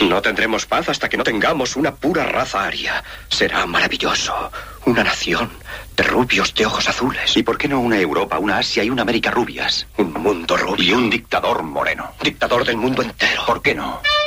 No tendremos paz hasta que no tengamos una pura raza aria. Será maravilloso. Una nación de rubios de ojos azules. ¿Y por qué no una Europa, una Asia y una América rubias? Un mundo rubio. Y un dictador moreno. Dictador del mundo entero. ¿Por qué no?